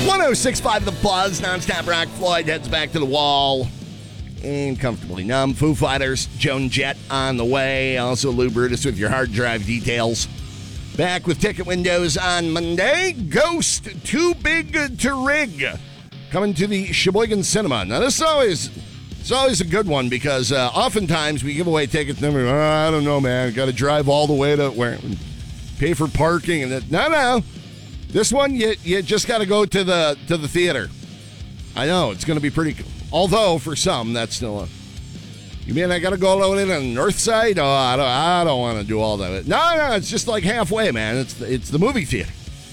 106.5 The Buzz, nonstop rock. Floyd heads back to the wall and comfortably numb. Foo Fighters, Joan Jett on the way. Also Lou Brutus with your hard drive details. Back with ticket windows on Monday. Ghost, Too Big to Rig, coming to the Sheboygan Cinema. Now, this is always a good one because oftentimes we give away tickets and then I don't know, man. Got to drive all the way to where, pay for parking. And no. This one, you just got to go to the theater. I know, it's going to be pretty cool. Although, for some, that's still you mean I got to go all the way to the north side? Oh, I don't want to do all that. No, it's just like halfway, man. It's the movie theater.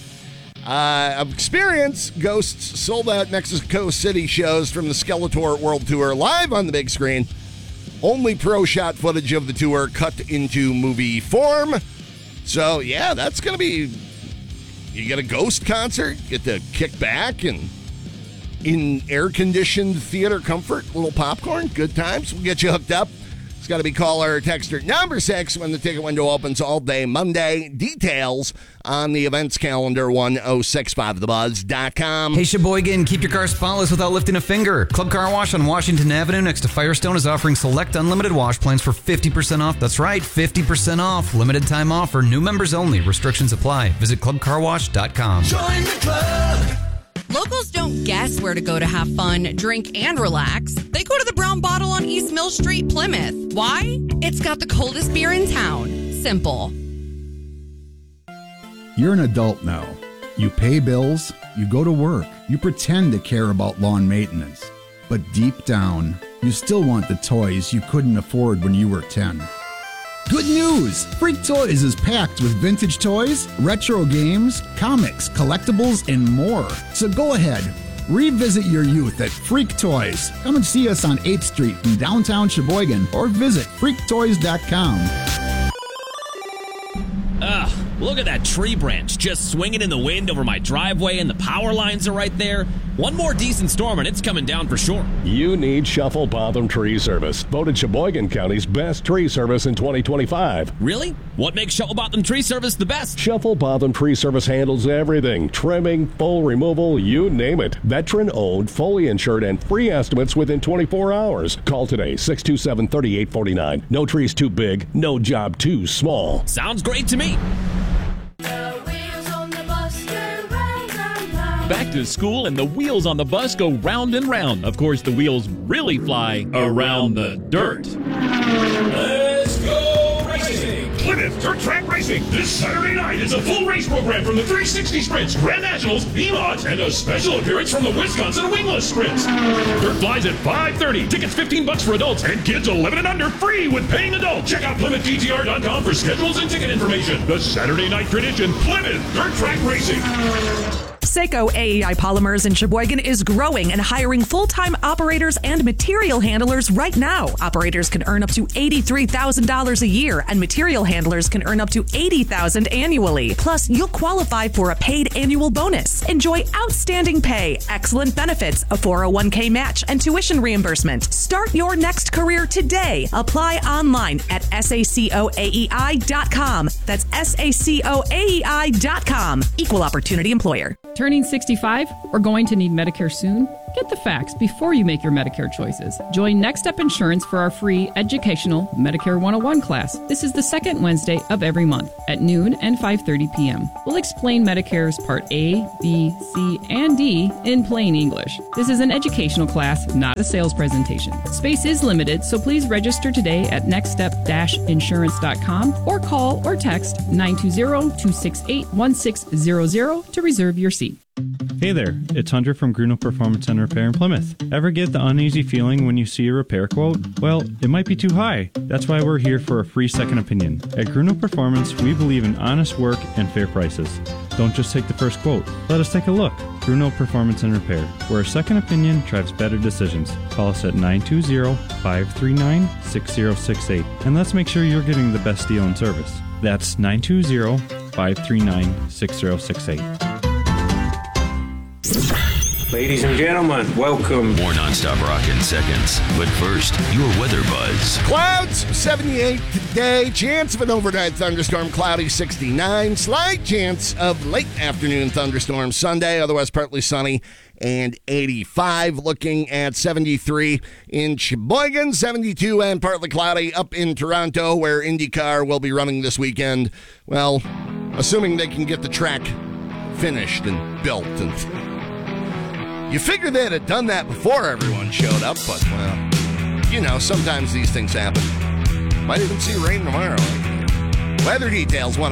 Of experience, Ghosts sold out Mexico City shows from the Skeletor World Tour live on the big screen. Only pro shot footage of the tour cut into movie form. So, yeah, that's going to be... You get a Ghost concert, get to kick back and in air-conditioned theater comfort, little popcorn, good times. We'll get you hooked up. It's got to be caller or texter number 6 when the ticket window opens all day Monday. Details on the events calendar, 1065thebuzz.com. Hey, Sheboygan, keep your car spotless without lifting a finger. Club Car Wash on Washington Avenue next to Firestone is offering select unlimited wash plans for 50% off. That's right, 50% off. Limited time offer, new members only. Restrictions apply. Visit clubcarwash.com. Join the club. Locals don't guess where to go to have fun, drink, and relax. They go to the Brown Bottle on East Mill Street, Plymouth. Why? It's got the coldest beer in town. Simple. You're an adult now. You pay bills, you go to work, you pretend to care about lawn maintenance. But deep down, you still want the toys you couldn't afford when you were 10. Good news! Freak Toys is packed with vintage toys, retro games, comics, collectibles, and more. So go ahead, revisit your youth at Freak Toys. Come and see us on 8th Street in downtown Sheboygan or visit freaktoys.com. Ugh, look at that tree branch just swinging in the wind over my driveway and the power lines are right there. One more decent storm and it's coming down for sure. You need Shuffle Botham Tree Service. Voted Sheboygan County's best tree service in 2025. Really? What makes Shuffle Botham Tree Service the best? Shuffle Botham Tree Service handles everything. Trimming, full removal, you name it. Veteran-owned, fully insured, and free estimates within 24 hours. Call today, 627-3849. No tree's too big, no job too small. Sounds great to me. Back to school and the wheels on the bus go round and round. Of course, the wheels really fly around the dirt. Let's go racing! Plymouth Dirt Track Racing. This Saturday night is a full race program from the 360 Sprints, Grand Nationals, E-Mods, and a special appearance from the Wisconsin Wingless Sprints. Dirt flies at 5:30. Tickets $15 for adults and kids 11 and under free with paying adults. Check out PlymouthDTR.com for schedules and ticket information. The Saturday night tradition, Plymouth Dirt Track Racing. Seco AEI Polymers in Sheboygan is growing and hiring full-time operators and material handlers right now. Operators can earn up to $83,000 a year, and material handlers can earn up to $80,000 annually. Plus, you'll qualify for a paid annual bonus. Enjoy outstanding pay, excellent benefits, a 401k match, and tuition reimbursement. Start your next career today. Apply online at sacoaei.com. That's sacoaei.com. Equal opportunity employer. Turning 65 or going to need Medicare soon? Get the facts before you make your Medicare choices. Join Next Step Insurance for our free educational Medicare 101 class. This is the second Wednesday of every month at noon and 5:30 p.m. We'll explain Medicare's Part A, B, C, and D in plain English. This is an educational class, not a sales presentation. Space is limited, so please register today at nextstep-insurance.com or call or text 920-268-1600 to reserve your seat. Hey there, it's Hunter from Gruno Performance and Repair in Plymouth. Ever get the uneasy feeling when you see a repair quote? Well, it might be too high. That's why we're here for a free second opinion. At Gruno Performance, we believe in honest work and fair prices. Don't just take the first quote. Let us take a look. Gruno Performance and Repair, where a second opinion drives better decisions. Call us at 920-539-6068, and let's make sure you're getting the best deal and service. That's 920-539-6068. Ladies and gentlemen, welcome. More nonstop rock in seconds. But first, your weather buzz. Clouds, 78 today. Chance of an overnight thunderstorm, cloudy, 69. Slight chance of late afternoon thunderstorm Sunday, otherwise partly sunny, and 85. Looking at 73 in Sheboygan, 72 and partly cloudy up in Toronto, where IndyCar will be running this weekend. Well, assuming they can get the track finished and built. And you figure they'd have done that before everyone showed up, but, well, you know, sometimes these things happen. Might even see rain tomorrow. Weather details, 1